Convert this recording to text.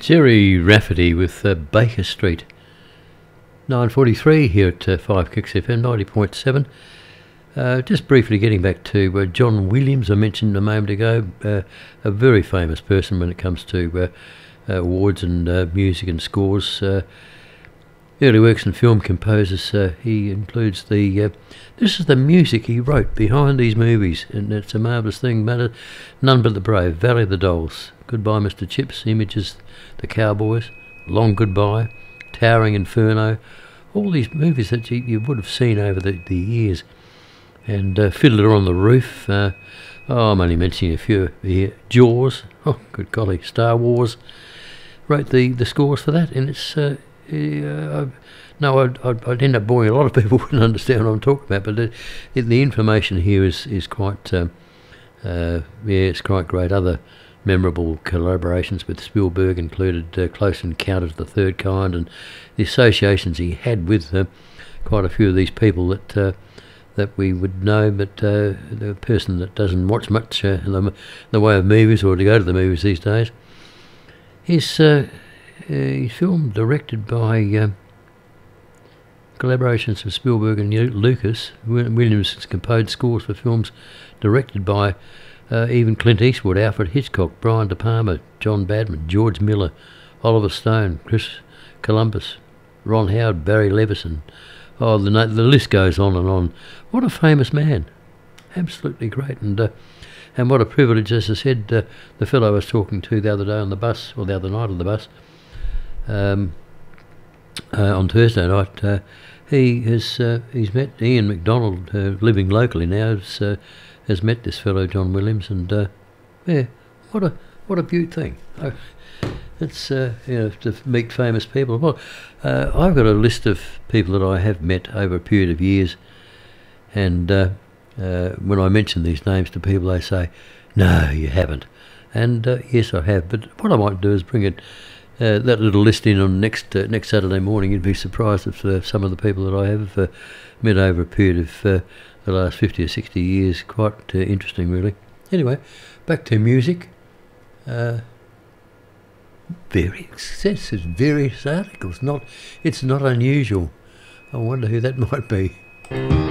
Jerry Rafferty with Baker Street. 9:43 here at 5 Kicks FM 90.7. Just briefly getting back to John Williams, I mentioned a moment ago, a very famous person when it comes to awards and music and scores. Early works and film composers. He includes this is the music he wrote behind these movies, and it's a marvellous thing. None But the Brave, Valley of the Dolls, Goodbye Mr. Chips, Images, The Cowboys, Long Goodbye, Towering Inferno, all these movies that you would have seen over the years. And Fiddler on the Roof, I'm only mentioning a few here. Jaws, oh good golly, Star Wars, wrote the scores for that, and it's I'd end up boring a lot of people who wouldn't understand what I'm talking about, but the information here is quite it's quite great. Other memorable collaborations with Spielberg included Close Encounters of the Third Kind, and the associations he had with quite a few of these people that we would know, but the person that doesn't watch much in the way of movies or to go to the movies these days. His film directed by collaborations of Spielberg and Lucas. Williams has composed scores for films directed by even Clint Eastwood, Alfred Hitchcock, Brian De Palma, John Badman, George Miller, Oliver Stone, Chris Columbus, Ron Howard, Barry Levinson. Oh, the list goes on and on. What a famous man. Absolutely great. And what a privilege, as I said, the fellow I was talking to the other day on the bus, or the other night on the bus, on Thursday night, he's met Ian McDonald, living locally now, has met this fellow John Williams, and what a beaut thing. It's to meet famous people. Well, I've got a list of people that I have met over a period of years, and when I mention these names to people, they say, "No, you haven't." And yes, I have. But what I might do is bring that little list in on next Saturday morning. You'd be surprised if some of the people that I have met over a period of the last 50 or 60 years. Quite interesting, really. Anyway, back to music. Various articles. It's not unusual. I wonder who that might be.